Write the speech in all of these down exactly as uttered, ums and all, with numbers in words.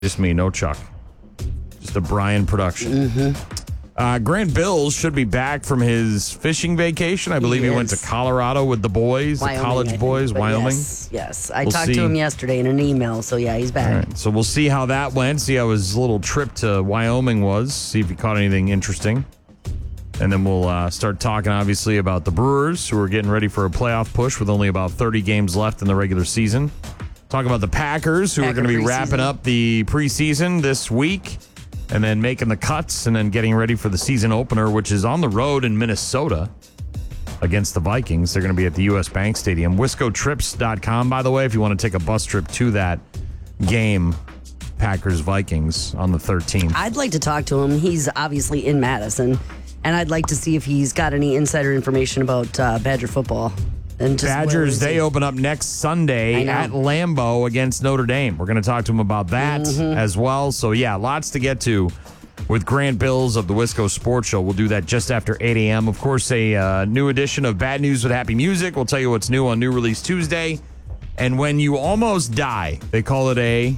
Just me, no Chuck. Just a Brian production. Mm-hmm. Uh, Grant Bills should be back from his fishing vacation. I believe he, he went to Colorado with the boys, Wyoming, the college think, boys, Wyoming. Yes, yes. I We'll talked see. to him yesterday in an email, so yeah, he's back. All right, so we'll see how that went, see how his little trip to Wyoming was, see if he caught anything interesting. And then we'll uh, start talking, obviously, about the Brewers, who are getting ready for a playoff push with only about thirty games left in the regular season. Talk about the Packers, who Packer are going to be preseason. wrapping up the preseason this week and then making the cuts and then getting ready for the season opener, which is on the road in Minnesota against the Vikings. They're going to be at the U S Bank Stadium. Wisco Trips dot com, by the way, if you want to take a bus trip to that game, Packers-Vikings on the thirteenth. I'd like to talk to him. He's obviously in Madison, and I'd like to see if he's got any insider information about uh, Badger football. And just where Badgers, is they he? open up next Sunday I know. at Lambeau against Notre Dame. We're going to talk to him about that Mm-hmm. as well. So, yeah, lots to get to with Grant Bills of the Wisco Sports Show. We'll do that just after eight a.m. Of course, a uh, new edition of Bad News with Happy Music. We'll tell you what's new on New Release Tuesday. And when you almost die, they call it a...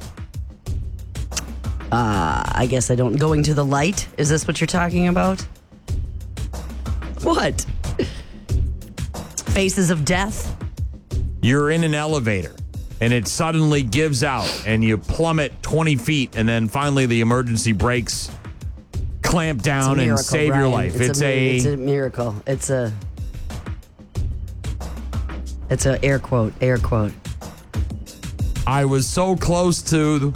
Uh, I guess I don't. Going to the light? Is this what you're talking about? What? Faces of death? You're in an elevator and it suddenly gives out and you plummet twenty feet and then finally the emergency brakes clamp It's a down and miracle, save your Ryan. life. It's, It's, a, a, it's a miracle. It's a it's a air quote, air quote. I was so close to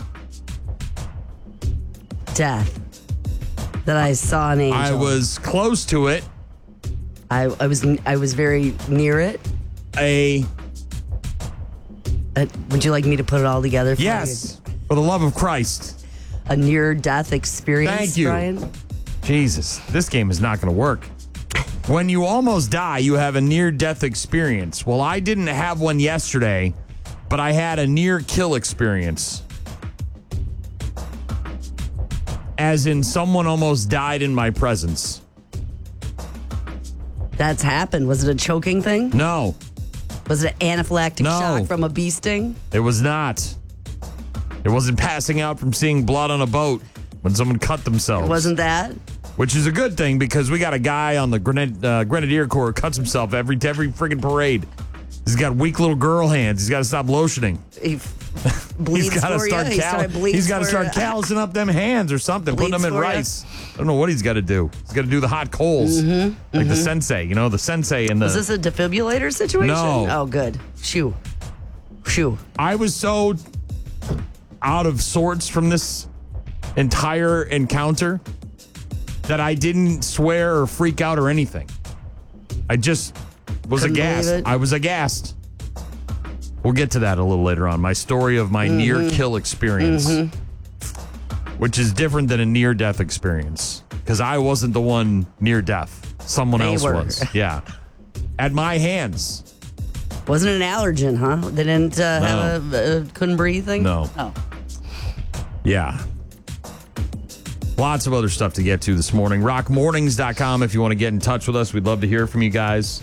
Death. That I saw an angel. I was close to it. I, I was I was very near it. A Uh, would you like me to put it all together for yes, for the love of Christ. you? A near-death experience, Thank you. Brian? Jesus, this game is not going to work. When you almost die, you have a near-death experience. Well, I didn't have one yesterday, but I had a near-kill experience. As in, someone almost died in my presence. That's happened. Was it a choking thing? No, Was it anaphylactic No. shock from a bee sting? it was not. It wasn't passing out from seeing blood on a boat when someone cut themselves. Wasn't that? Which is a good thing because we got a guy on the Grenad- uh, Grenadier Corps who cuts himself every every friggin' parade. He's got weak little girl hands. He's got to stop lotioning. He f- bleeds He's got to for start. you. He Cal- started bleeds he's got to for start you. callousing up them hands or something, putting them Bleeds in for you. rice. I don't know what he's got to do. He's got to do the hot coals, like the sensei. You know, the sensei and the. Is this a defibrillator situation? No. Oh, good. Shoo. Shoo. I was so out of sorts from this entire encounter that I didn't swear or freak out or anything. I just was Couldn't aghast. believe it. I was aghast. We'll get to that a little later on. My story of my Mm-hmm. near kill experience, which is different than a near death experience because I wasn't the one near death. Someone They else were. was. Yeah. At my hands. Wasn't an allergen, huh? They didn't uh, No. have a, a couldn't breathe thing? No. Oh. Yeah. Lots of other stuff to get to this morning. rock mornings dot com if you want to get in touch with us. We'd love to hear from you guys.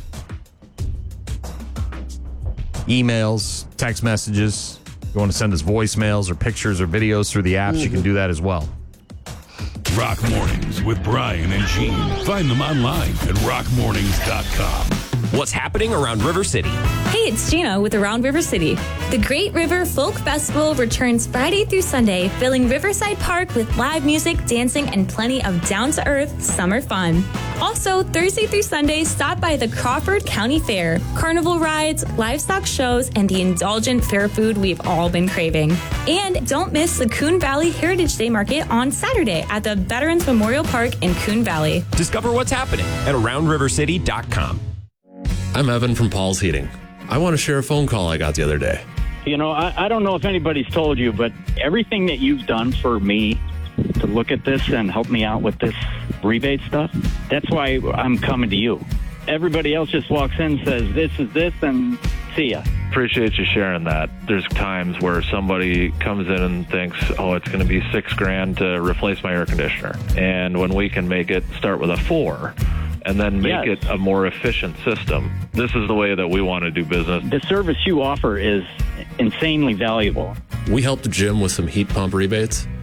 Emails, text messages. If you want to send us voicemails or pictures or videos through the apps, you can do that as well. Rock Mornings with Brian and Gene. Find them online at rock mornings dot com. What's happening around River City? Hey, it's Gina with Around River City. The Great River Folk Festival returns Friday through Sunday, filling Riverside Park with live music, dancing, and plenty of down-to-earth summer fun. Also, Thursday through Sunday, stop by the Crawford County Fair, carnival rides, livestock shows, and the indulgent fair food we've all been craving. And don't miss the Coon Valley Heritage Day Market on Saturday at the Veterans Memorial Park in Coon Valley. Discover what's happening at around river city dot com. I'm Evan from Paul's Heating. I want to share a phone call I got the other day. You know, I, I don't know if anybody's told you, but everything that you've done for me to look at this and help me out with this rebate stuff, that's why I'm coming to you. Everybody else just walks in, says, this is this, and see ya. Appreciate you sharing that. There's times where somebody comes in and thinks, oh, it's going to be six grand to replace my air conditioner. And when we can make it start with a four and then make Yes. it a more efficient system, this is the way that we want to do business. The service you offer is insanely valuable. We helped Jim with some heat pump rebates.